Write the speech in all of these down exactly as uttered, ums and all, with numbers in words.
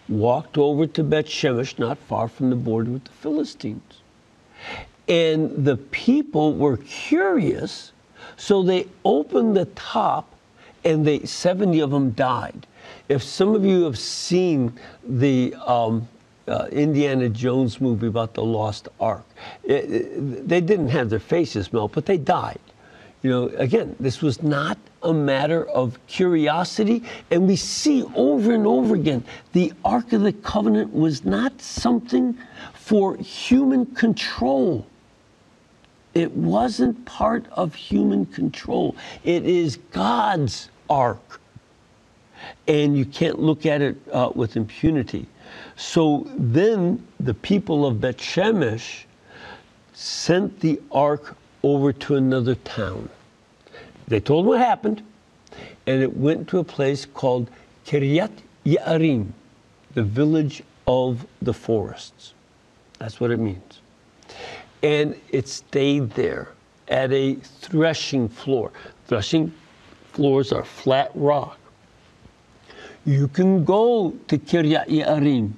walked over to Beth Shemesh, not far from the border with the Philistines. And the people were curious, so they opened the top, and they seventy of them died. If some of you have seen the um, uh, Indiana Jones movie about the Lost Ark, it, it, they didn't have their faces melt, but they died. You know, again, this was not a matter of curiosity, and we see over and over again, the Ark of the Covenant was not something for human control. It wasn't part of human control. It is God's Ark, and you can't look at it uh, with impunity. So then the people of Beth Shemesh sent the Ark over to another town. They told what happened, and it went to a place called Kiryat Ye'arim, the village of the forests. That's what it means. And it stayed there at a threshing floor. Threshing floors are flat rock. You can go to Kiryat Ye'arim,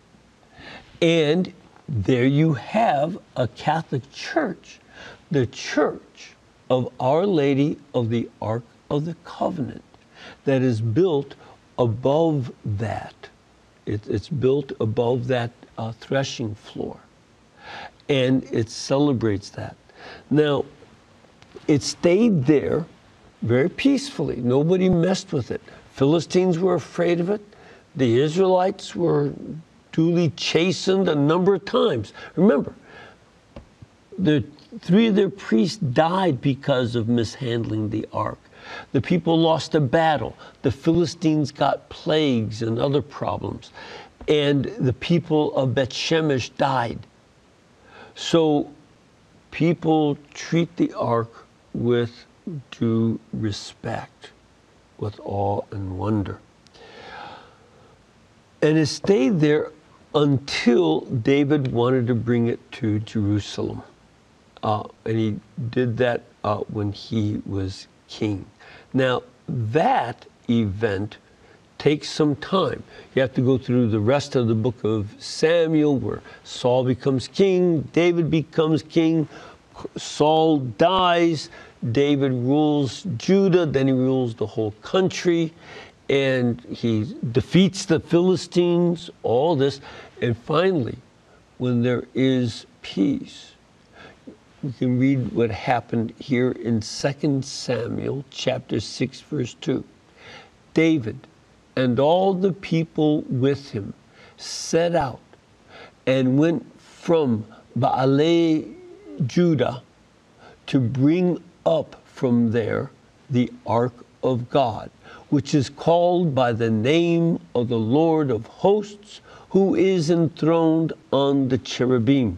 and there you have a Catholic church, the Church of Our Lady of the Ark of the Covenant, that is built above that. It, it's built above that uh, threshing floor, and it celebrates that. Now, it stayed there very peacefully. Nobody messed with it. Philistines were afraid of it. The Israelites were duly chastened a number of times. Remember, the three of their priests died because of mishandling the ark. The people lost a battle. The Philistines got plagues and other problems. And the people of Beth Shemesh died. So people treat the ark with due respect, with awe and wonder. And it stayed there until David wanted to bring it to Jerusalem. Uh, and he did that uh, when he was king. Now, that event takes some time. You have to go through the rest of the book of Samuel, where Saul becomes king, David becomes king, Saul dies, David rules Judah, then he rules the whole country, and he defeats the Philistines, all this. And finally, when there is peace, we can read what happened here in Second Samuel chapter six, verse two. David and all the people with him set out and went from Baalei, Judah, to bring up from there the ark of God, which is called by the name of the Lord of hosts, who is enthroned on the cherubim.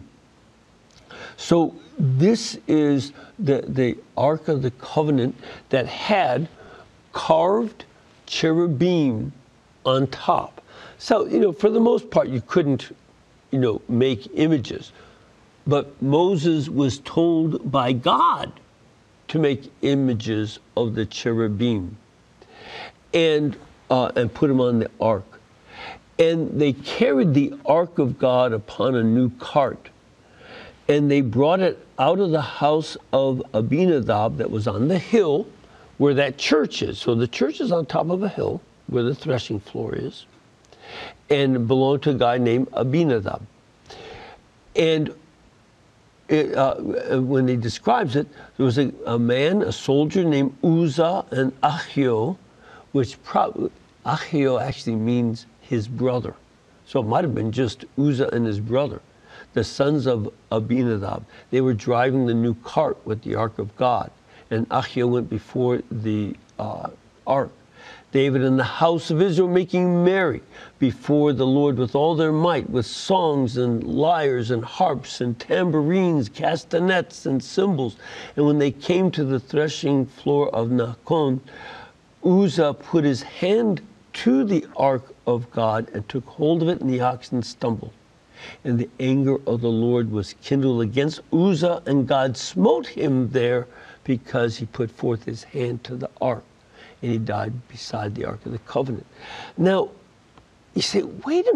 So this is the, the Ark of the Covenant that had carved cherubim on top. So, you know, for the most part, you couldn't, you know, make images. But Moses was told by God to make images of the cherubim and, uh, and put them on the ark. And they carried the ark of God upon a new cart. And they brought it out of the house of Abinadab that was on the hill where that church is. So the church is on top of a hill where the threshing floor is, and belonged to a guy named Abinadab. And it, uh, when he describes it, there was a, a man, a soldier named Uzzah and Ahio, which probably, Ahio actually means his brother. So it might have been just Uzzah and his brother, the sons of Abinadab. They were driving the new cart with the ark of God, and Ahio went before the uh, ark. David and the house of Israel making merry before the Lord with all their might, with songs and lyres and harps and tambourines, castanets and cymbals. And when they came to the threshing floor of Nacon, Uzzah put his hand to the ark of God and took hold of it, and the oxen stumbled. And the anger of the Lord was kindled against Uzzah, and God smote him there because he put forth his hand to the ark, and he died beside the Ark of the Covenant. Now, you say, wait a